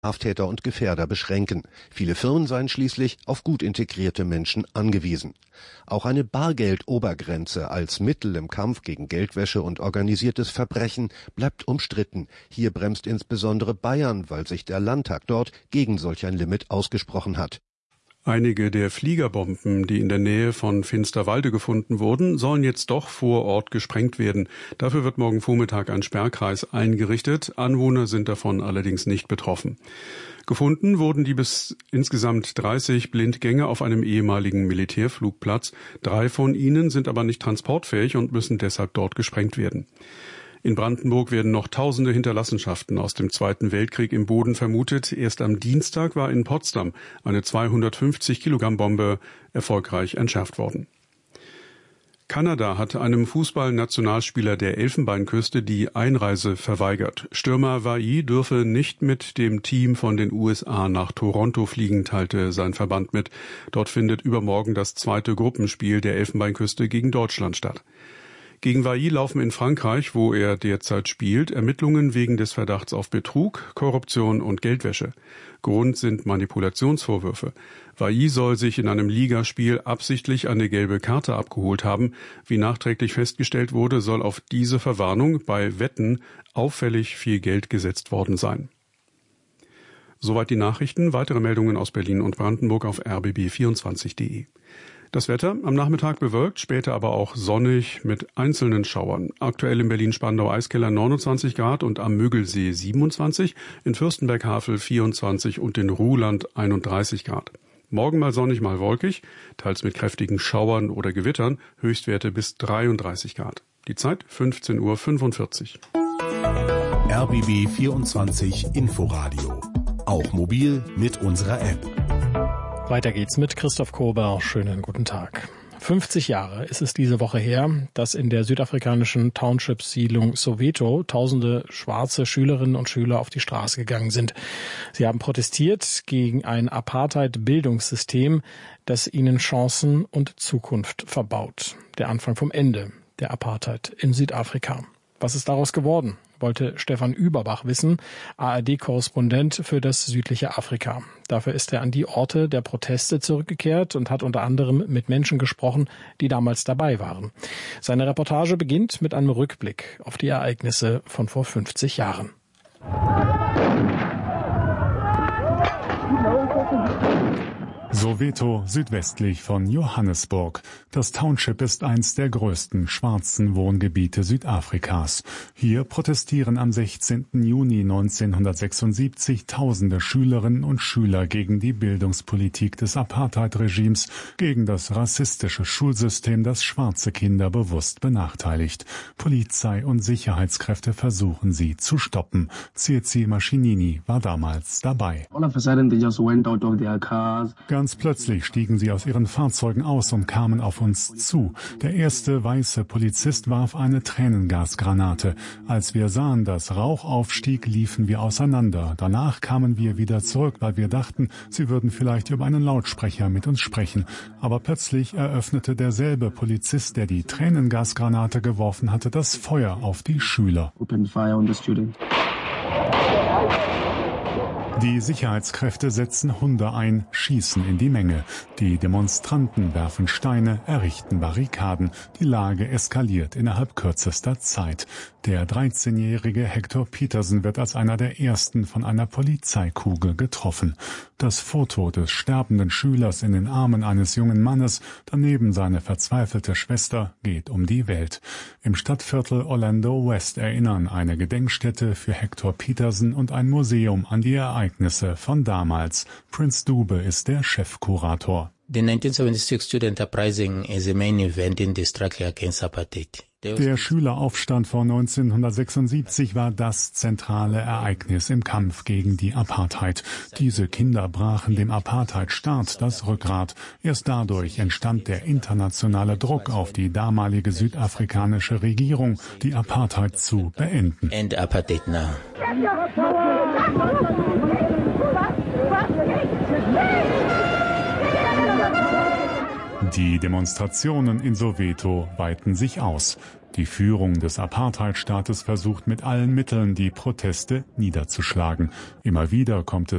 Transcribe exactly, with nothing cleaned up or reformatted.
Straftäter und Gefährder beschränken. Viele Firmen seien schließlich auf gut integrierte Menschen angewiesen. Auch eine Bargeldobergrenze als Mittel im Kampf gegen Geldwäsche und organisiertes Verbrechen bleibt umstritten. Hier bremst insbesondere Bayern, weil sich der Landtag dort gegen solch ein Limit ausgesprochen hat. Einige der Fliegerbomben, die in der Nähe von Finsterwalde gefunden wurden, sollen jetzt doch vor Ort gesprengt werden. Dafür wird morgen Vormittag ein Sperrkreis eingerichtet. Anwohner sind davon allerdings nicht betroffen. Gefunden wurden die bis insgesamt dreißig Blindgänge auf einem ehemaligen Militärflugplatz. Drei von ihnen sind aber nicht transportfähig und müssen deshalb dort gesprengt werden. In Brandenburg werden noch tausende Hinterlassenschaften aus dem Zweiten Weltkrieg im Boden vermutet. Erst am Dienstag war in Potsdam eine zweihundertfünfzig Kilogramm Bombe erfolgreich entschärft worden. Kanada hat einem Fußballnationalspieler der Elfenbeinküste die Einreise verweigert. Stürmer Vai dürfe nicht mit dem Team von den U S A nach Toronto fliegen, teilte sein Verband mit. Dort findet übermorgen das zweite Gruppenspiel der Elfenbeinküste gegen Deutschland statt. Gegen Vai laufen in Frankreich, wo er derzeit spielt, Ermittlungen wegen des Verdachts auf Betrug, Korruption und Geldwäsche. Grund sind Manipulationsvorwürfe. Vai soll sich in einem Ligaspiel absichtlich eine gelbe Karte abgeholt haben. Wie nachträglich festgestellt wurde, soll auf diese Verwarnung bei Wetten auffällig viel Geld gesetzt worden sein. Soweit die Nachrichten. Weitere Meldungen aus Berlin und Brandenburg auf r b b vierundzwanzig punkt de. Das Wetter am Nachmittag bewölkt, später aber auch sonnig mit einzelnen Schauern. Aktuell in Berlin-Spandau-Eiskeller neunundzwanzig Grad und am Müggelsee siebenundzwanzig, in Fürstenberg-Havel vierundzwanzig und in Ruhland einunddreißig Grad. Morgen mal sonnig, mal wolkig, teils mit kräftigen Schauern oder Gewittern, Höchstwerte bis dreiunddreißig Grad. Die Zeit fünfzehn Uhr fünfundvierzig. R B B vierundzwanzig Inforadio. Auch mobil mit unserer App. Weiter geht's mit Christoph Kober. Schönen guten Tag. fünfzig Jahre ist es diese Woche her, dass in der südafrikanischen Township-Siedlung Soweto tausende schwarze Schülerinnen und Schüler auf die Straße gegangen sind. Sie haben protestiert gegen ein Apartheid-Bildungssystem, das ihnen Chancen und Zukunft verbaut. Der Anfang vom Ende der Apartheid in Südafrika. Was ist daraus geworden? Wollte Stefan Überbach wissen, A R D-Korrespondent für das südliche Afrika. Dafür ist er an die Orte der Proteste zurückgekehrt und hat unter anderem mit Menschen gesprochen, die damals dabei waren. Seine Reportage beginnt mit einem Rückblick auf die Ereignisse von vor fünfzig Jahren. Soweto, südwestlich von Johannesburg. Das Township ist eins der größten schwarzen Wohngebiete Südafrikas. Hier protestieren am sechzehnten Juni neunzehnhundertsechsundsiebzig tausende Schülerinnen und Schüler gegen die Bildungspolitik des Apartheid-Regimes, gegen das rassistische Schulsystem, das schwarze Kinder bewusst benachteiligt. Polizei und Sicherheitskräfte versuchen sie zu stoppen. Tsitsi Mashinini war damals dabei. Ganz plötzlich stiegen sie aus ihren Fahrzeugen aus und kamen auf uns zu. Der erste weiße Polizist warf eine Tränengasgranate. Als wir sahen, dass Rauch aufstieg, liefen wir auseinander. Danach kamen wir wieder zurück, weil wir dachten, sie würden vielleicht über einen Lautsprecher mit uns sprechen. Aber plötzlich eröffnete derselbe Polizist, der die Tränengasgranate geworfen hatte, das Feuer auf die Schüler. Die Sicherheitskräfte setzen Hunde ein, schießen in die Menge. Die Demonstranten werfen Steine, errichten Barrikaden. Die Lage eskaliert innerhalb kürzester Zeit. Der dreizehnjährige Hector Peterson wird als einer der ersten von einer Polizeikugel getroffen. Das Foto des sterbenden Schülers in den Armen eines jungen Mannes, daneben seine verzweifelte Schwester, geht um die Welt. Im Stadtviertel Orlando West erinnern eine Gedenkstätte für Hector Peterson und ein Museum an die Ereignisse von damals. Prince Dube ist der Chefkurator. The nineteen seventy-six Student Uprising is a main event in the struggle against apartheid. Der Schüleraufstand von neunzehnhundertsechsundsiebzig war das zentrale Ereignis im Kampf gegen die Apartheid. Diese Kinder brachen dem Apartheidstaat das Rückgrat. Erst dadurch entstand der internationale Druck auf die damalige südafrikanische Regierung, die Apartheid zu beenden. End apartheid now. Die Demonstrationen in Soweto weiten sich aus. Die Führung des Apartheidstaates versucht mit allen Mitteln, die Proteste niederzuschlagen. Immer wieder kommt es